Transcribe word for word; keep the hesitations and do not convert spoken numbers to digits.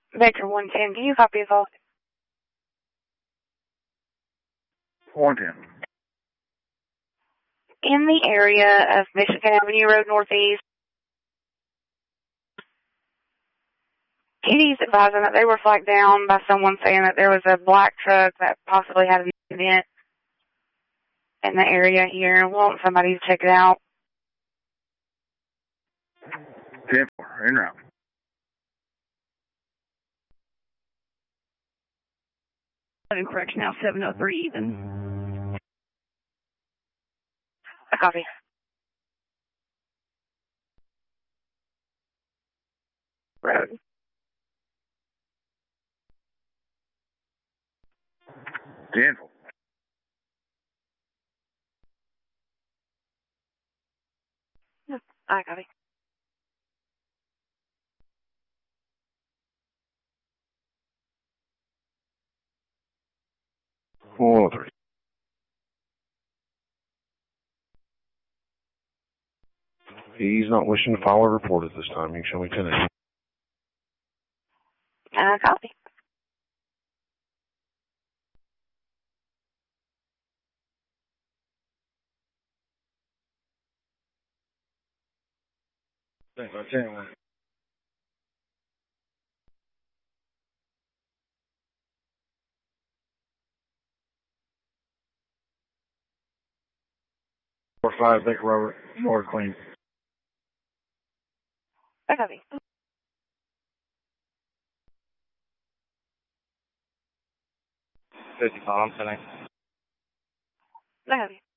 Vector one ten, can you copy the one ten. In the area of Michigan Avenue Road Northeast, P D's advising that they were flagged down by someone saying that there was a black truck that possibly had an incident in the area here. We want somebody to check it out. ten four, en route. Correction now, seven oh three even. A copy. Road. ten four. I copy. one oh three. He's not wishing to file a report at this time. You can show me ten eight. I copy. Thanks, ten one. four five, Baker Robert, North Clean. I copy. fifty-five, I'm ten eight. I copy.